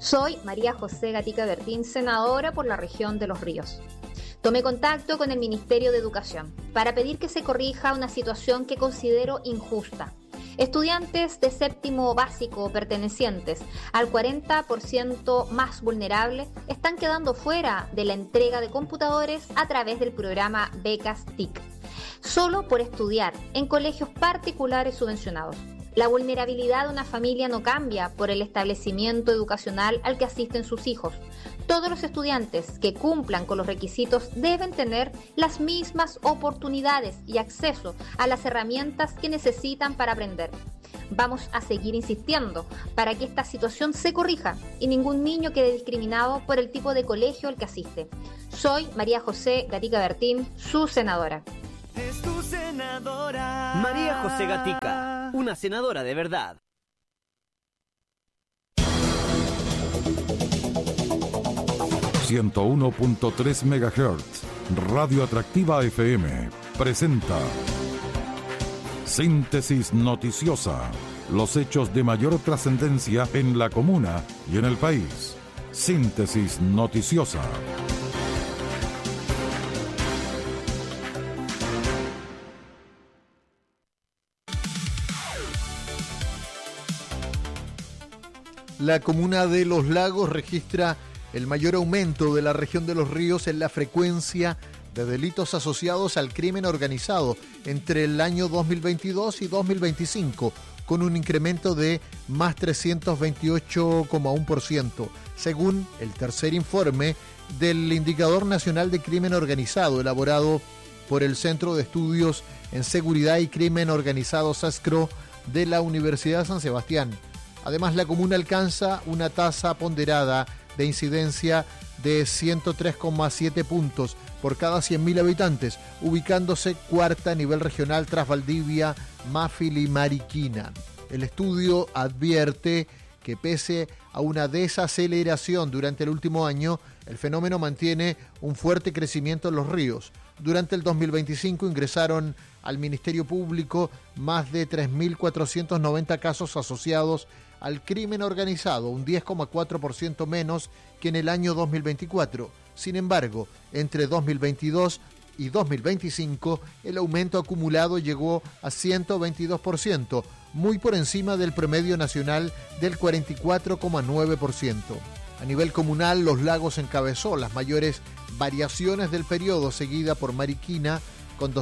Soy María José Gatica Bertín, senadora por la región de Los Ríos. Tomé contacto con el Ministerio de Educación para pedir que se corrija una situación que considero injusta. Estudiantes de séptimo básico pertenecientes al 40% más vulnerable están quedando fuera de la entrega de computadores a través del programa Becas TIC, solo por estudiar en colegios particulares subvencionados. La vulnerabilidad de una familia no cambia por el establecimiento educacional al que asisten sus hijos. Todos los estudiantes que cumplan con los requisitos deben tener las mismas oportunidades y acceso a las herramientas que necesitan para aprender. Vamos a seguir insistiendo para que esta situación se corrija y ningún niño quede discriminado por el tipo de colegio al que asiste. Soy María José Gatica Bertín, su senadora. Es tu senadora. María José Gatica, una senadora de verdad. ...101.3 MHz... Radio Atractiva FM... presenta... Síntesis noticiosa... los hechos de mayor trascendencia en la comuna y en el país. Síntesis noticiosa. La comuna de Los Lagos registra el mayor aumento de la región de Los Ríos en la frecuencia de delitos asociados al crimen organizado entre el año 2022 y 2025, con un incremento de más 328,1%, según el tercer informe del Indicador Nacional de Crimen Organizado, elaborado por el Centro de Estudios en Seguridad y Crimen Organizado SASCRO de la Universidad de San Sebastián. Además, la comuna alcanza una tasa ponderada de incidencia de 103,7 puntos por cada 100.000 habitantes, ubicándose cuarta a nivel regional tras Valdivia, Mafil y Mariquina. El estudio advierte que pese a una desaceleración durante el último año, el fenómeno mantiene un fuerte crecimiento en Los Ríos. Durante el 2025 ingresaron al Ministerio Público más de 3.490 casos asociados al crimen organizado, un 10,4% menos que en el año 2024. Sin embargo, entre 2022 y 2025, el aumento acumulado llegó a 122%, muy por encima del promedio nacional del 44,9%. A nivel comunal, Los Lagos encabezó las mayores variaciones del periodo, seguida por Mariquina, con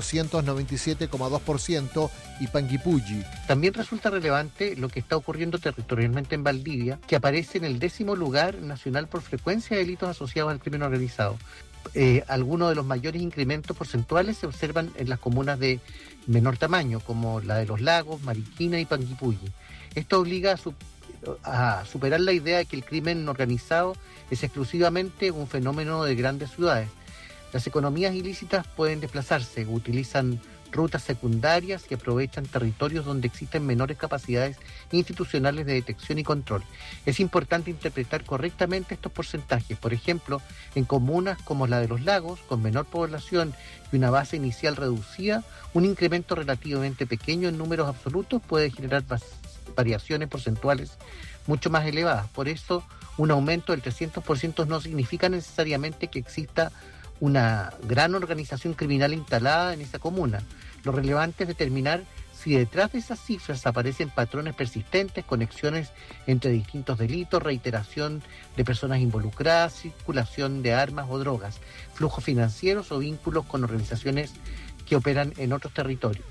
297,2%, y Panguipulli. También resulta relevante lo que está ocurriendo territorialmente en Valdivia, que aparece en el 10º lugar nacional por frecuencia de delitos asociados al crimen organizado. Algunos de los mayores incrementos porcentuales se observan en las comunas de menor tamaño, como la de Los Lagos, Mariquina y Panguipulli. Esto obliga a superar la idea de que el crimen organizado es exclusivamente un fenómeno de grandes ciudades. Las economías ilícitas pueden desplazarse, utilizan rutas secundarias y aprovechan territorios donde existen menores capacidades institucionales de detección y control. Es importante interpretar correctamente estos porcentajes. Por ejemplo, en comunas como la de Los Lagos, con menor población y una base inicial reducida, un incremento relativamente pequeño en números absolutos puede generar variaciones porcentuales mucho más elevadas. Por eso, un aumento del 300% no significa necesariamente que exista una gran organización criminal instalada en esa comuna. Lo relevante es determinar si detrás de esas cifras aparecen patrones persistentes, conexiones entre distintos delitos, reiteración de personas involucradas, circulación de armas o drogas, flujos financieros o vínculos con organizaciones que operan en otros territorios.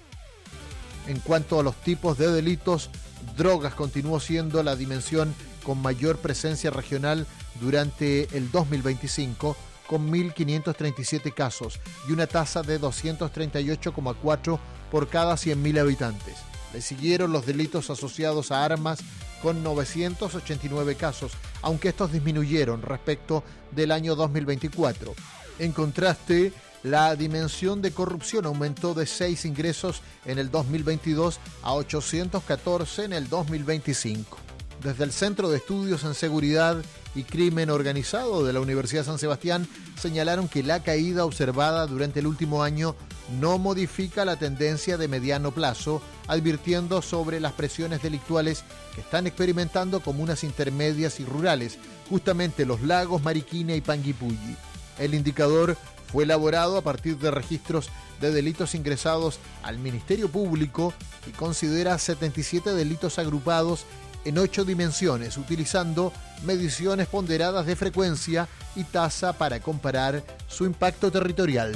En cuanto a los tipos de delitos, drogas continuó siendo la dimensión con mayor presencia regional durante el 2025, con 1.537 casos y una tasa de 238,4 por cada 100.000 habitantes. Le siguieron los delitos asociados a armas con 989 casos, aunque estos disminuyeron respecto del año 2024. En contraste, la dimensión de corrupción aumentó de 6 ingresos en el 2022 a 814 en el 2025. Desde el Centro de Estudios en Seguridad y Crimen Organizado de la Universidad de San Sebastián señalaron que la caída observada durante el último año no modifica la tendencia de mediano plazo advirtiendo sobre las presiones delictuales que están experimentando comunas intermedias y rurales, justamente Los Lagos, Mariquina y Panguipulli. El indicador fue elaborado a partir de registros de delitos ingresados al Ministerio Público y considera 77 delitos agrupados en 8 dimensiones, utilizando mediciones ponderadas de frecuencia y tasa para comparar su impacto territorial.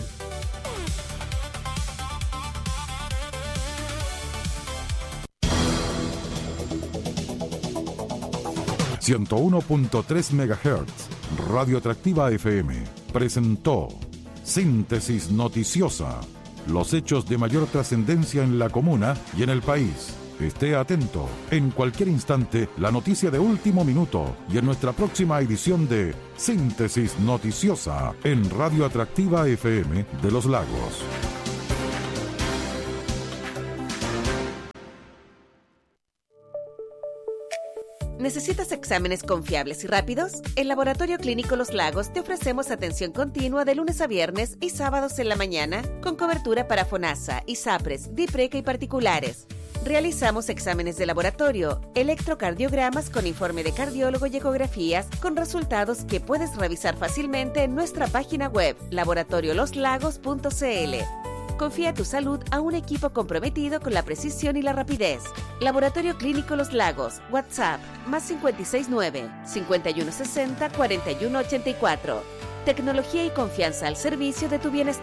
...101.3 MHz... Radio Atractiva FM... presentó... Síntesis Noticiosa... los hechos de mayor trascendencia en la comuna y en el país. Esté atento, en cualquier instante, la noticia de último minuto y en nuestra próxima edición de Síntesis Noticiosa en Radio Atractiva FM de Los Lagos. ¿Necesitas exámenes confiables y rápidos? En Laboratorio Clínico Los Lagos te ofrecemos atención continua de lunes a viernes y sábados en la mañana, con cobertura para FONASA, ISAPRES, DIPRECA y particulares. Realizamos exámenes de laboratorio, electrocardiogramas con informe de cardiólogo y ecografías con resultados que puedes revisar fácilmente en nuestra página web laboratorioloslagos.cl. Confía tu salud a un equipo comprometido con la precisión y la rapidez. Laboratorio Clínico Los Lagos, WhatsApp, +569 5160 4184. Tecnología y confianza al servicio de tu bienestar.